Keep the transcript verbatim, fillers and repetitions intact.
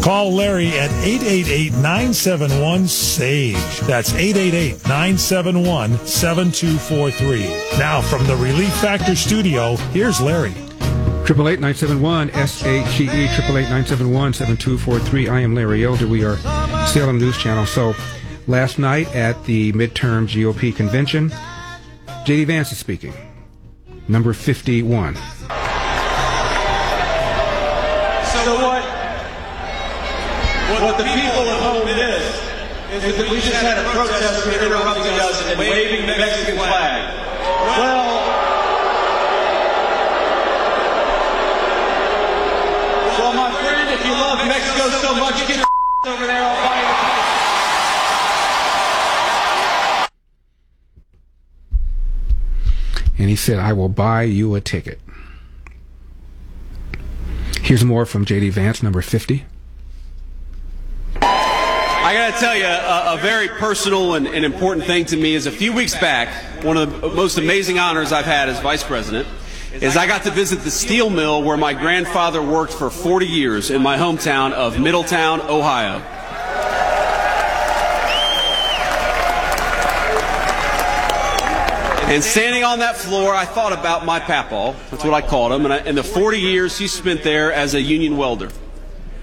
Call Larry at eight eight eight, nine seven one, S A G E. That's eight eight eight, nine seven one, seven two four three. Now, from the Relief Factor studio, here's Larry. eight eight eight, nine seven one, S A G E, eight eight eight, nine seven one, seven two four three. I am Larry Elder. We are Salem News Channel. So, last night at the midterm G O P convention, J D Vance is speaking. Number fifty-one. So what, what the people at home miss is that we just had a protester interrupting us and waving the Mexican flag. Well, well, my friend, if you love Mexico so much, get your over there, I'll buy you. And he said, I will buy you a ticket. Here's more from J D Vance, number fifty. I got to tell you, a, a very personal and, and important thing to me is a few weeks back, one of the most amazing honors I've had as vice president is I got to visit the steel mill where my grandfather worked for forty years in my hometown of Middletown, Ohio. And standing on that floor, I thought about my papaw. That's what I called him. And, I, and the forty years he spent there as a union welder.